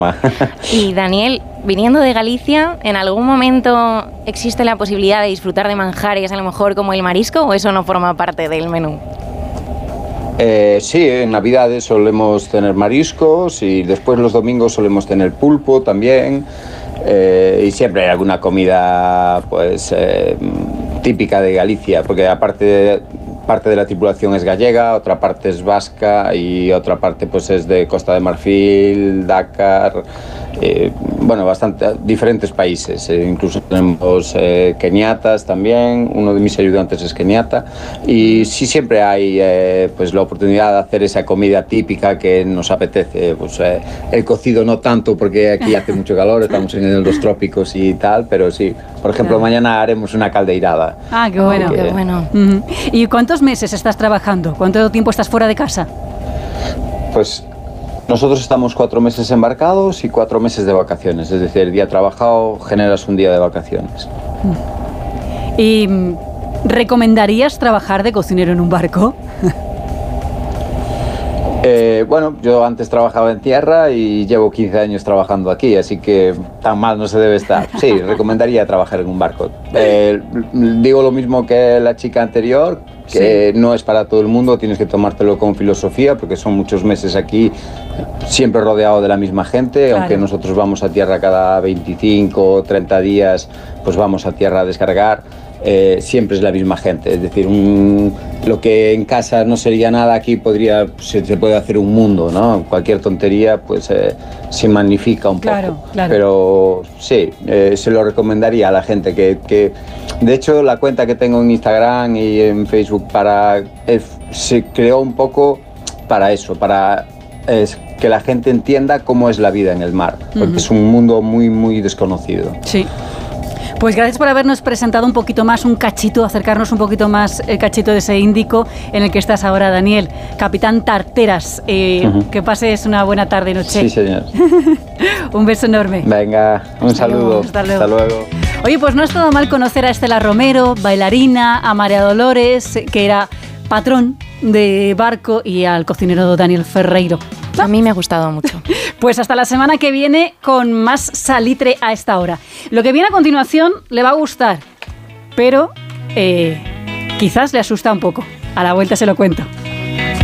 Y Daniel, viniendo de Galicia, ¿en algún momento existe la posibilidad de disfrutar de manjares, a lo mejor como el marisco, o eso no forma parte del menú? Sí, en Navidades solemos tener mariscos y después los domingos solemos tener pulpo también, y siempre hay alguna comida pues típica de Galicia, porque parte de la tripulación es gallega, otra parte es vasca y otra parte pues es de Costa de Marfil, Dakar, bueno, bastante diferentes países, incluso tenemos keniatas también, uno de mis ayudantes es keniata, y sí siempre hay pues la oportunidad de hacer esa comida típica que nos apetece, pues el cocido no tanto porque aquí hace mucho calor, estamos en los trópicos y tal, pero sí, por ejemplo, mañana haremos una caldeirada. Ah, qué bueno, qué bueno. ¿Y cuántos meses estás trabajando? ¿Cuánto tiempo estás fuera de casa? Pues nosotros estamos 4 meses embarcados y 4 meses de vacaciones, es decir, el día trabajado generas un día de vacaciones. ¿Y recomendarías trabajar de cocinero en un barco? Bueno, yo antes trabajaba en tierra y llevo 15 años trabajando aquí, así que tan mal no se debe estar. Sí, recomendaría trabajar en un barco. Digo lo mismo que la chica anterior, que no es para todo el mundo, tienes que tomártelo con filosofía, porque son muchos meses aquí, siempre rodeado de la misma gente, claro. Aunque nosotros vamos a tierra cada 25 o 30 días, pues vamos a tierra a descargar. Siempre es la misma gente, es decir, lo que en casa no sería nada, aquí se puede hacer un mundo, ¿no? Cualquier tontería pues se magnifica un poco, claro. Pero sí, se lo recomendaría a la gente que de hecho la cuenta que tengo en Instagram y en Facebook se creó un poco para eso, para que la gente entienda cómo es la vida en el mar, porque es un mundo muy, muy desconocido. Sí. Pues gracias por habernos presentado un poquito más, acercarnos un poquito más el cachito de ese Índico en el que estás ahora, Daniel. Capitán Tarteras, que pases una buena tarde y noche. Sí, señor. Un beso enorme. Venga, un saludo. Hasta luego. Hasta luego. Oye, pues no es todo mal conocer a Estela Romero, bailarina, a María Dolores, que era patrón de barco, y al cocinero Daniel Ferreiro. A mí me ha gustado mucho. Pues hasta la semana que viene con más salitre a esta hora. Lo que viene a continuación le va a gustar, pero quizás le asusta un poco. A la vuelta se lo cuento.